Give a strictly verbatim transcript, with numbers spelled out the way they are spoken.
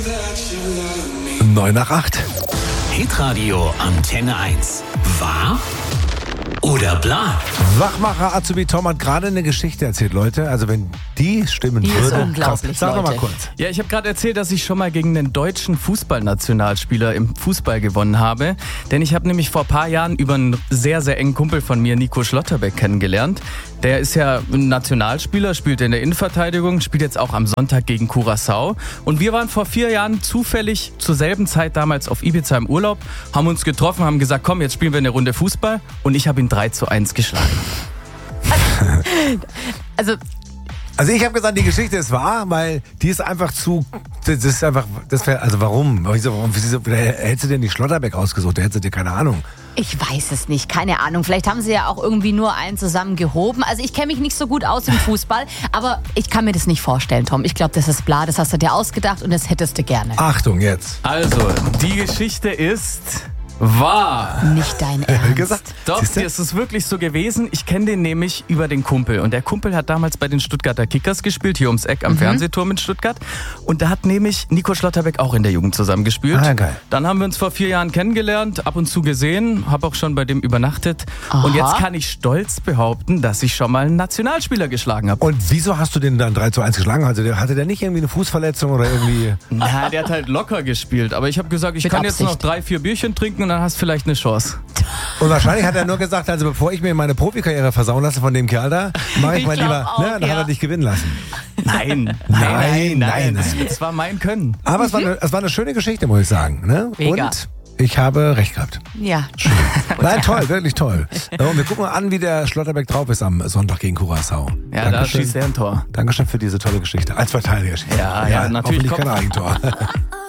neun nach acht. Hitradio Antenne eins. Wahr oder bla? Wachmacher Azubi Tom hat gerade eine Geschichte erzählt, Leute. Also wenn die stimmen Die ist würde, unglaublich, Sag doch mal Leute. kurz. Ja, ich habe gerade erzählt, dass ich schon mal gegen einen deutschen Fußballnationalspieler im Fußball gewonnen habe. Denn ich habe nämlich vor ein paar Jahren über einen sehr, sehr engen Kumpel von mir, Nico Schlotterbeck, kennengelernt. Der ist ja ein Nationalspieler, spielt in der Innenverteidigung, spielt jetzt auch am Sonntag gegen Curaçao. Und wir waren vor vier Jahren zufällig zur selben Zeit damals auf Ibiza im Urlaub, haben uns getroffen, haben gesagt, komm, jetzt spielen wir eine Runde Fußball. Und ich habe ihn drei zu eins geschlagen. Also, Also ich habe gesagt, die Geschichte ist wahr, weil die ist einfach zu, das ist einfach, das wär, also warum? Wieso, warum wieso, hättest du denn die Schlotterbeck ausgesucht? Da hättest du dir keine Ahnung. ich weiß es nicht, keine Ahnung. Vielleicht haben sie ja auch irgendwie nur einen zusammen gehoben. Also ich kenne mich nicht so gut aus im Fußball, aber ich kann mir das nicht vorstellen, Tom. Ich glaube, das ist bla, das hast du dir ausgedacht und das hättest du gerne. Achtung jetzt. Also, die Geschichte ist wahr. Nicht dein Ernst. gesagt? Doch, Siehste? es ist wirklich so gewesen. Ich kenne den nämlich über den Kumpel. Und der Kumpel hat damals bei den Stuttgarter Kickers gespielt, hier ums Eck am Fernsehturm in Stuttgart. Und da hat nämlich Nico Schlotterbeck auch in der Jugend zusammen gespielt. Ah, geil. Dann haben wir uns vor vier Jahren kennengelernt, ab und zu gesehen, habe auch schon bei dem übernachtet. Aha. Und jetzt kann ich stolz behaupten, dass ich schon mal einen Nationalspieler geschlagen habe. Und wieso hast du den dann drei zu eins geschlagen? Also der, hatte der nicht irgendwie eine Fußverletzung oder irgendwie... Na, der hat halt locker gespielt. Aber ich habe gesagt, ich Mit kann jetzt noch Absicht. drei, vier Bierchen trinken und dann hast du vielleicht eine Chance. Und wahrscheinlich hat er nur gesagt, also bevor ich mir meine Profikarriere versauen lasse von dem Kerl da, mache ich, Ich mal glaub lieber... auch, ne, dann ja. hat er dich gewinnen lassen. Nein, Nein, nein, nein, nein, Das, nein. das war mein Können. Aber es, war eine, es war eine schöne Geschichte, muss ich sagen. Ne? Mega. Und ich habe recht gehabt. Ja. Nein, toll, wirklich toll. Ja, und wir gucken mal an, wie der Schlotterbeck drauf ist am Sonntag gegen Curaçao. Ja, da Dankeschön. schießt er ein Tor. Dankeschön für diese tolle Geschichte. Als Verteidiger. Ja, ja, natürlich Hoffentlich kein kommt- Eigentor.